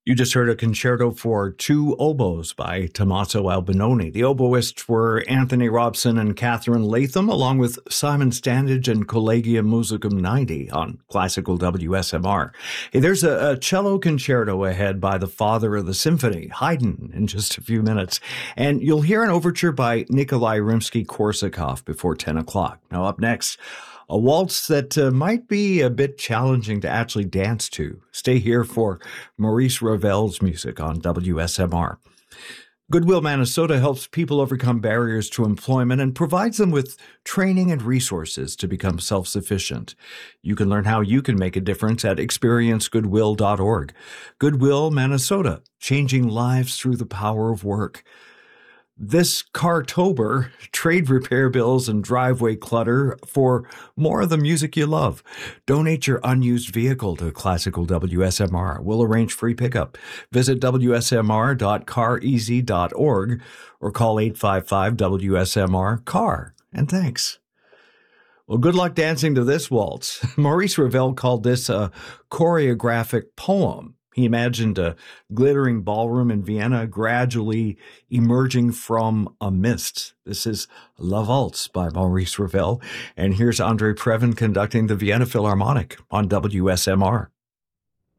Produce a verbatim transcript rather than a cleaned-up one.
You just heard a concerto for two oboes by Tommaso Albinoni. The oboists were Anthony Robson and Catherine Latham, along with Simon Standage and Collegium Musicum ninety on classical W S M R. Hey, there's a, a cello concerto ahead by the father of the symphony, Haydn, in just a few minutes. And you'll hear an overture by Nikolai Rimsky-Korsakov before ten o'clock. Now, up next, a waltz that uh, might be a bit challenging to actually dance to. Stay here for Maurice Ravel's music on W S M R. Goodwill Manitoba helps people overcome barriers to employment and provides them with training and resources to become self-sufficient. You can learn how you can make a difference at experience goodwill dot org. Goodwill Manitoba, changing lives through the power of work. This Cartober, trade repair bills and driveway clutter for more of the music you love. Donate your unused vehicle to Classical W S M R. We'll arrange free pickup. Visit W S M R dot car easy dot org or call eight five five W S M R C A R. And thanks. Well, good luck dancing to this waltz. Maurice Ravel called this a choreographic poem. He imagined a glittering ballroom in Vienna gradually emerging from a mist. This is La Valse by Maurice Ravel. And here's Andre Previn conducting the Vienna Philharmonic on W S M R.